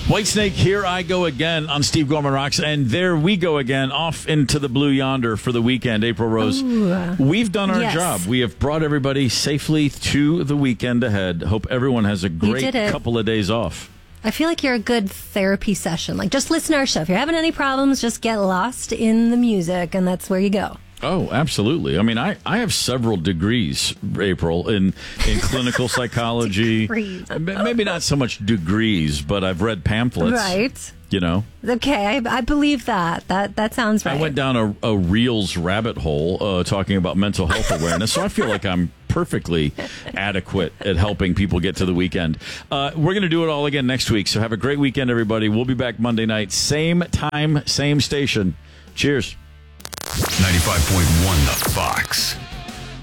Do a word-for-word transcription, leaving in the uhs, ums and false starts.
Whitesnake, here I go again on Steve Gorman Rocks, and there we go again, off into the blue yonder for the weekend. April Rose, Ooh. We've done our yes. job. We have brought everybody safely to the weekend ahead. Hope everyone has a great couple of days off. I feel like you're a good therapy session. Like, just listen to our show. If you're having any problems, just get lost in the music, and that's where you go. Oh, absolutely. I mean, I, I have several degrees, April, in, in clinical psychology. Maybe not so much degrees, but I've read pamphlets. Right. You know? Okay, I, I believe that. That that sounds right. I went down a, a Reels rabbit hole uh, talking about mental health awareness, so I feel like I'm perfectly adequate at helping people get to the weekend. Uh, we're going to do it all again next week, so have a great weekend, everybody. We'll be back Monday night, same time, same station. Cheers. ninety-five point one The Fox.